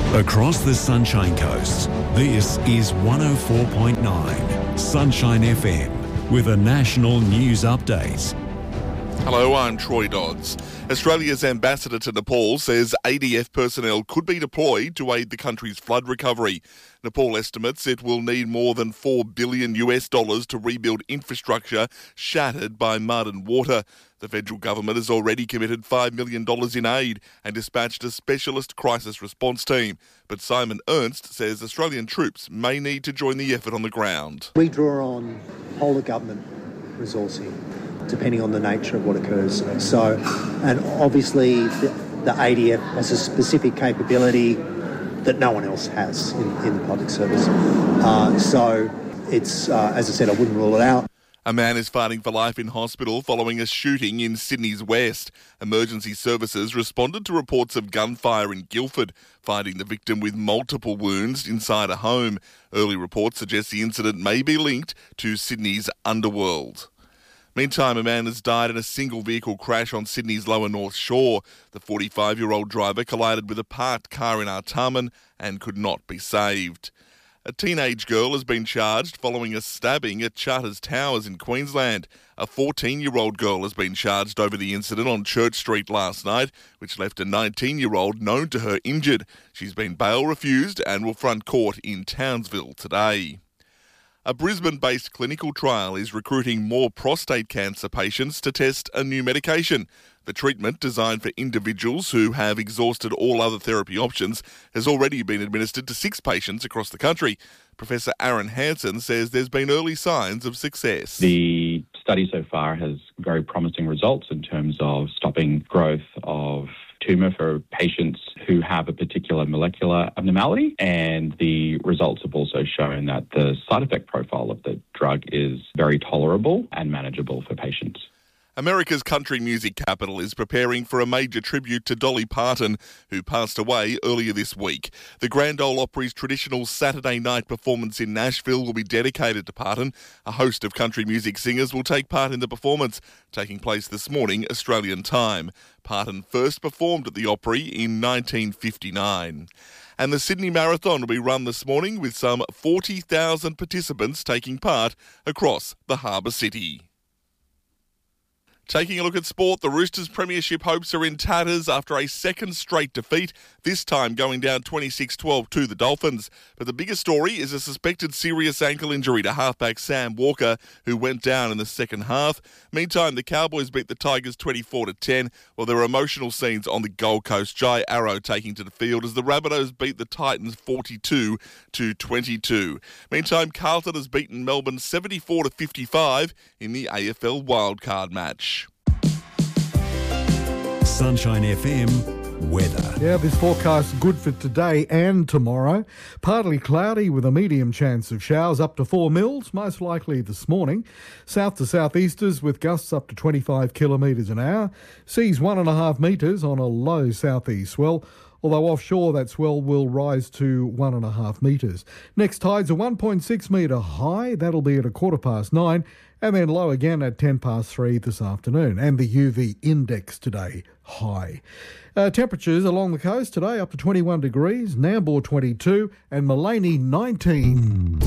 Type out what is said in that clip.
Across the Sunshine Coast, this is 104.9 Sunshine FM with a national news update. Hello, I'm Troy Dodds. Australia's ambassador to Nepal says ADF personnel could be deployed to aid the country's flood recovery. Nepal estimates it will need more than $4 billion to rebuild infrastructure shattered by mud and water. The federal government has already committed $5 million in aid and dispatched a specialist crisis response team. But Simon Ernst says Australian troops may need to join the effort on the ground. We draw on whole of government resourcing, depending on the nature of what occurs. So, and obviously the ADF has a specific capability that no one else has in the public service. So it's, as I said, I wouldn't rule it out. A man is fighting for life in hospital following a shooting in Sydney's west. Emergency services responded to reports of gunfire in Guildford, finding the victim with multiple wounds inside a home. Early reports suggest the incident may be linked to Sydney's underworld. Meantime, a man has died in a single-vehicle crash on Sydney's lower north shore. The 45-year-old driver collided with a parked car in Artarmon and could not be saved. A teenage girl has been charged following a stabbing at Charters Towers in Queensland. A 14-year-old girl has been charged over the incident on Church Street last night, which left a 19-year-old known to her injured. She's been bail refused and will front court in Townsville today. A Brisbane-based clinical trial is recruiting more prostate cancer patients to test a new medication. The treatment, designed for individuals who have exhausted all other therapy options, has already been administered to 6 patients across the country. Professor Aaron Hansen says there's been early signs of success. The study so far has very promising results in terms of stopping growth of tumour for patients who have a particular molecular abnormality, and the results have also shown that the side effect profile of the drug is very tolerable and manageable for patients. America's country music capital is preparing for a major tribute to Dolly Parton, who passed away earlier this week. The Grand Ole Opry's traditional Saturday night performance in Nashville will be dedicated to Parton. A host of country music singers will take part in the performance, taking place this morning, Australian time. Parton first performed at the Opry in 1959. And the Sydney Marathon will be run this morning with some 40,000 participants taking part across the harbour city. Taking a look at sport, the Roosters' premiership hopes are in tatters after a second straight defeat, this time going down 26-12 to the Dolphins. But the biggest story is a suspected serious ankle injury to halfback Sam Walker, who went down in the second half. Meantime, the Cowboys beat the Tigers 24-10, while there were emotional scenes on the Gold Coast. Jai Arrow taking to the field as the Rabbitohs beat the Titans 42-22. Meantime, Carlton has beaten Melbourne 74-55 in the AFL wildcard match. Sunshine FM weather. Yeah, this forecast good for today and tomorrow. Partly cloudy with a medium chance of showers up to 4 mils, most likely this morning. South to southeasters with gusts up to 25 kilometres an hour. Seas 1.5 metres on a low southeast swell, although offshore that swell will rise to 1.5 metres. Next tides are 1.6 metre high, that'll be at 9:15, and then low again at 3:10 this afternoon. And the UV index today, high. Temperatures along the coast today up to 21 degrees, Nambour 22 and Maleny 19.